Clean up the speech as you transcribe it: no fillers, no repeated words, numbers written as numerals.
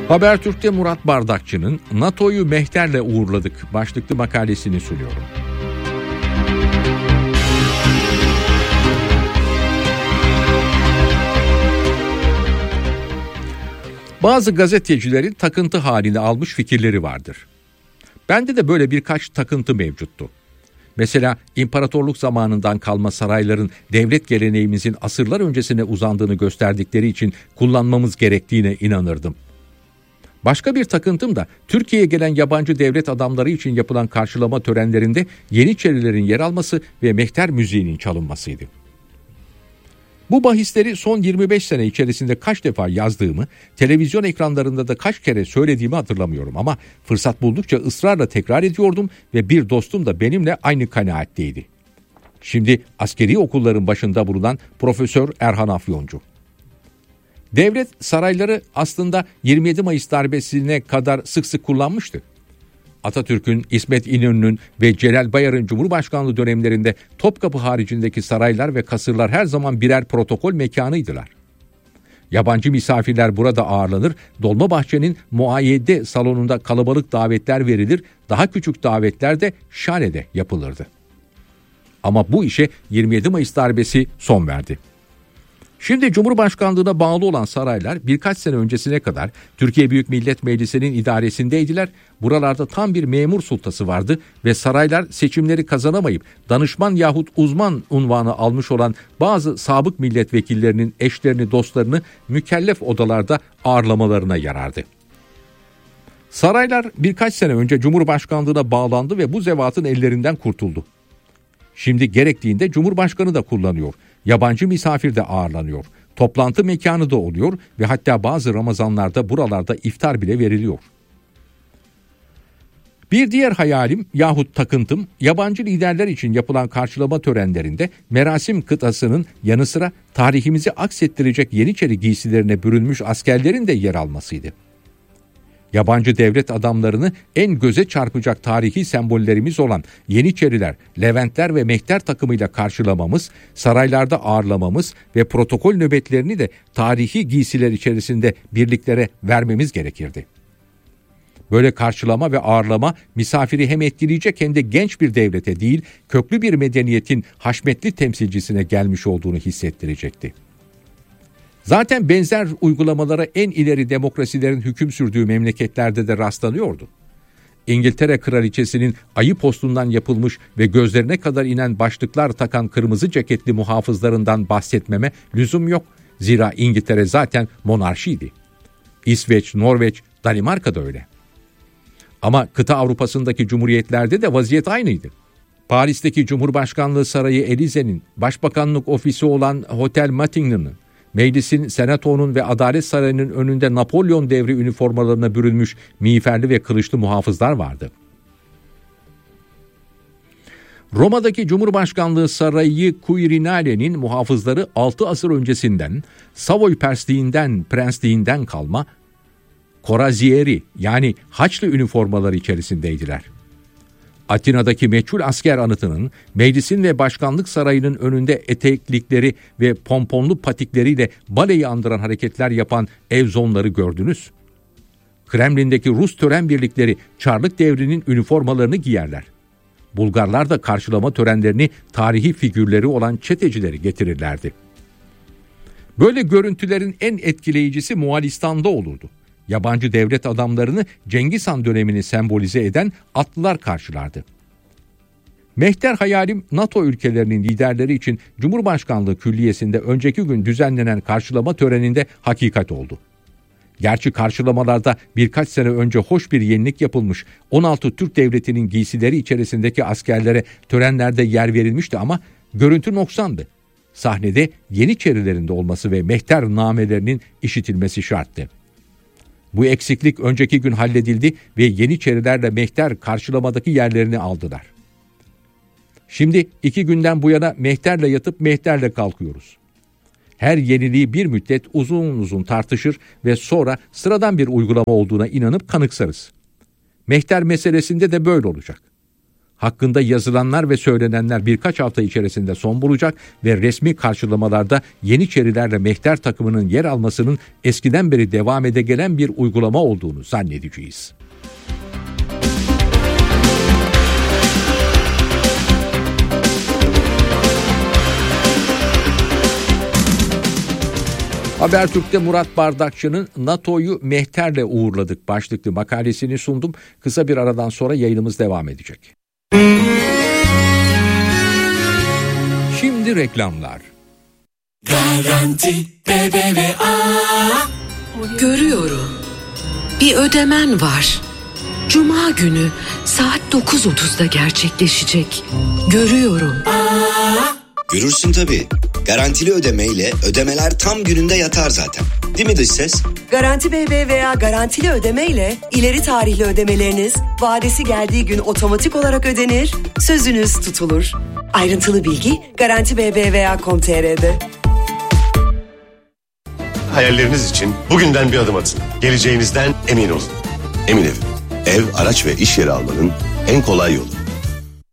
Habertürk'te Murat Bardakçı'nın NATO'yu mehterle uğurladık başlıklı makalesini sunuyorum. Bazı gazetecilerin takıntı halini almış fikirleri vardır. Bende de böyle birkaç takıntı mevcuttu. Mesela imparatorluk zamanından kalma sarayların devlet geleneğimizin asırlar öncesine uzandığını gösterdikleri için kullanmamız gerektiğine inanırdım. Başka bir takıntım da Türkiye'ye gelen yabancı devlet adamları için yapılan karşılama törenlerinde Yeniçerilerin yer alması ve mehter müziğinin çalınmasıydı. Bu bahisleri son 25 sene içerisinde kaç defa yazdığımı, televizyon ekranlarında da kaç kere söylediğimi hatırlamıyorum ama fırsat buldukça ısrarla tekrar ediyordum ve bir dostum da benimle aynı kanaatteydi. Şimdi askeri okulların başında bulunan Profesör Erhan Afyoncu. Devlet sarayları aslında 27 Mayıs darbesine kadar sık sık kullanmıştı. Atatürk'ün, İsmet İnönü'nün ve Celal Bayar'ın Cumhurbaşkanlığı dönemlerinde Topkapı haricindeki saraylar ve kasırlar her zaman birer protokol mekanıydılar. Yabancı misafirler burada ağırlanır, Dolmabahçe'nin muayyede salonunda kalabalık davetler verilir, daha küçük davetler de şalede yapılırdı. Ama bu işe 27 Mayıs darbesi son verdi. Şimdi Cumhurbaşkanlığına bağlı olan saraylar birkaç sene öncesine kadar Türkiye Büyük Millet Meclisi'nin idaresindeydiler. Buralarda tam bir memur sultası vardı ve saraylar seçimleri kazanamayıp danışman yahut uzman unvanı almış olan bazı sabık milletvekillerinin eşlerini, dostlarını mükellef odalarda ağırlamalarına yarardı. Saraylar birkaç sene önce Cumhurbaşkanlığına bağlandı ve bu zevatın ellerinden kurtuldu. Şimdi gerektiğinde Cumhurbaşkanı da kullanıyor. Yabancı misafir de ağırlanıyor. Toplantı mekanı da oluyor ve hatta bazı Ramazanlarda buralarda iftar bile veriliyor. Bir diğer hayalim yahut takıntım yabancı liderler için yapılan karşılama törenlerinde merasim kıtasının yanı sıra tarihimizi aksettirecek Yeniçeri giysilerine bürünmüş askerlerin de yer almasıydı. Yabancı devlet adamlarını en göze çarpacak tarihi sembollerimiz olan Yeniçeriler, Leventler ve Mehter takımıyla karşılamamız, saraylarda ağırlamamız ve protokol nöbetlerini de tarihi giysiler içerisinde birliklere vermemiz gerekirdi. Böyle karşılama ve ağırlama misafiri hem etkileyecek hem de genç bir devlete değil, köklü bir medeniyetin haşmetli temsilcisine gelmiş olduğunu hissettirecekti. Zaten benzer uygulamalara en ileri demokrasilerin hüküm sürdüğü memleketlerde de rastlanıyordu. İngiltere kraliçesinin ayı postundan yapılmış ve gözlerine kadar inen başlıklar takan kırmızı ceketli muhafızlarından bahsetmeme lüzum yok. Zira İngiltere zaten monarşiydi. İsveç, Norveç, Danimarka da öyle. Ama kıta Avrupa'sındaki cumhuriyetlerde de vaziyet aynıydı. Paris'teki Cumhurbaşkanlığı Sarayı Elize'nin, Başbakanlık ofisi olan Hotel Matignin'in, meclisin, senatonun ve Adalet Sarayı'nın önünde Napolyon devri üniformalarına bürünmüş miğferli ve kılıçlı muhafızlar vardı. Roma'daki Cumhurbaşkanlığı Sarayı Quirinale'nin muhafızları 6 asır öncesinden Savoy prensliğinden kalma Corazieri yani Haçlı üniformaları içerisindeydiler. Atina'daki meçhul asker anıtının meclisin ve başkanlık sarayının önünde eteklikleri ve pomponlu patikleriyle baleyi andıran hareketler yapan evzonları gördünüz. Kremlin'deki Rus tören birlikleri Çarlık devrinin üniformalarını giyerler. Bulgarlar da karşılama törenlerini tarihi figürleri olan çetecileri getirirlerdi. Böyle görüntülerin en etkileyicisi Moğolistan'da olurdu. Yabancı devlet adamlarını Cengiz Han dönemini sembolize eden atlılar karşılardı. Mehter hayalim NATO ülkelerinin liderleri için Cumhurbaşkanlığı Külliyesi'nde önceki gün düzenlenen karşılama töreninde hakikat oldu. Gerçi karşılamalarda birkaç sene önce hoş bir yenilik yapılmış, 16 Türk Devleti'nin giysileri içerisindeki askerlere törenlerde yer verilmişti ama görüntü noksandı. Sahnede Yeniçerilerin de olması ve mehter namelerinin işitilmesi şarttı. Bu eksiklik önceki gün halledildi ve Yeniçerilerle mehter karşılamadaki yerlerini aldılar. Şimdi 2 günden bu yana mehterle yatıp mehterle kalkıyoruz. Her yeniliği bir müddet uzun uzun tartışır ve sonra sıradan bir uygulama olduğuna inanıp kanıksarız. Mehter meselesinde de böyle olacak. Hakkında yazılanlar ve söylenenler birkaç hafta içerisinde son bulacak ve resmi karşılamalarda Yeniçerilerle Mehter takımının yer almasının eskiden beri devam ede gelen bir uygulama olduğunu zannedeceğiz. Habertürk'te Murat Bardakçı'nın NATO'yu Mehter'le uğurladık başlıklı makalesini sundum. Kısa bir aradan sonra yayınımız devam edecek. Şimdi reklamlar. Garanti BBVA. Görüyorum. Bir ödemen var. Cuma günü saat 9.30'da gerçekleşecek. Görüyorum. Görürsün tabii. Garantili ödemeyle ödemeler tam gününde yatar zaten. Değil mi dış ses? Garanti BBVA garantili ödemeyle ileri tarihli ödemeleriniz vadesi geldiği gün otomatik olarak ödenir, sözünüz tutulur. Ayrıntılı bilgi Garanti BBVA.com.tr'de. Hayalleriniz için bugünden bir adım atın. Geleceğinizden emin olun. Emin Ev, ev, araç ve iş yeri almanın en kolay yolu.